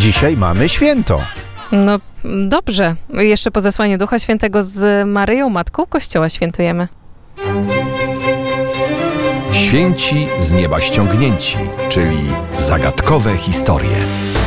Dzisiaj mamy święto. No dobrze. Jeszcze po zesłaniu Ducha Świętego z Maryją, Matką Kościoła świętujemy. Święci z nieba ściągnięci, czyli zagadkowe historie.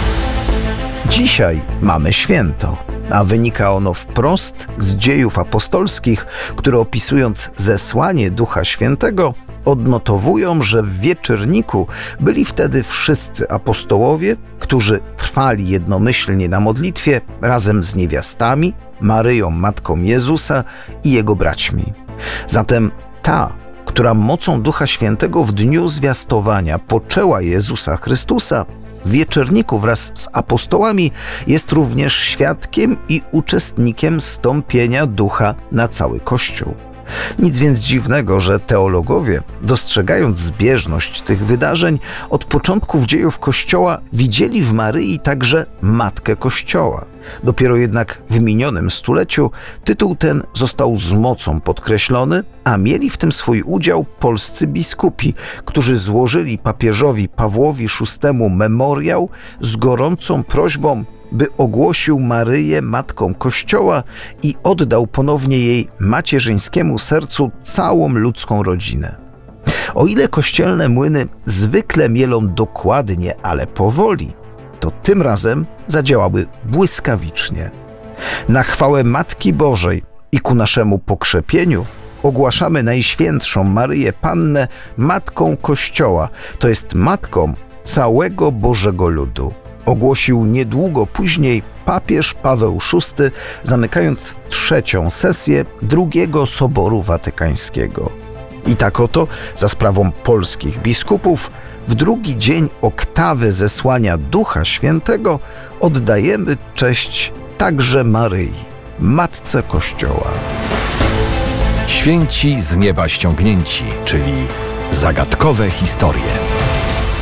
Dzisiaj mamy święto, a wynika ono wprost z Dziejów Apostolskich, które opisując zesłanie Ducha Świętego, odnotowują, że w wieczorniku byli wtedy wszyscy apostołowie, którzy trwali jednomyślnie na modlitwie razem z niewiastami, Maryją, Matką Jezusa i Jego braćmi. Zatem ta, która mocą Ducha Świętego w dniu zwiastowania poczęła Jezusa Chrystusa, w wieczorniku wraz z apostołami jest również świadkiem i uczestnikiem zstąpienia Ducha na cały Kościół. Nic więc dziwnego, że teologowie, dostrzegając zbieżność tych wydarzeń, od początków dziejów Kościoła widzieli w Maryi także Matkę Kościoła. Dopiero jednak w minionym stuleciu tytuł ten został z mocą podkreślony, a mieli w tym swój udział polscy biskupi, którzy złożyli papieżowi Pawłowi VI memoriał z gorącą prośbą, by ogłosił Maryję Matką Kościoła i oddał ponownie jej macierzyńskiemu sercu całą ludzką rodzinę. O ile kościelne młyny zwykle mielą dokładnie, ale powoli, to tym razem zadziałały błyskawicznie. Na chwałę Matki Bożej i ku naszemu pokrzepieniu ogłaszamy Najświętszą Maryję Pannę Matką Kościoła, to jest matką całego Bożego ludu. Ogłosił niedługo później papież Paweł VI, zamykając trzecią sesję II Soboru Watykańskiego. I tak oto, za sprawą polskich biskupów, w drugi dzień oktawy zesłania Ducha Świętego oddajemy cześć także Maryi, Matce Kościoła. Święci z nieba ściągnięci, czyli zagadkowe historie.